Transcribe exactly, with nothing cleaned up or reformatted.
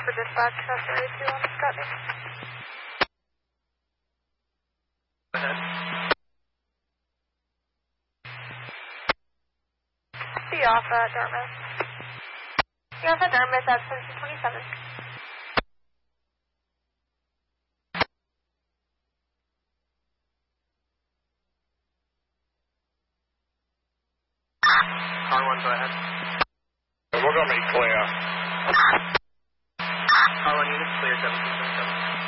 for dispatch, necessary two on Scotty. Go ahead. Be off at Dartmouth. Be off at Dartmouth at seventeen twenty-seven. Car one, go ahead. We're going to be clear. Car one unit, clear seventeen.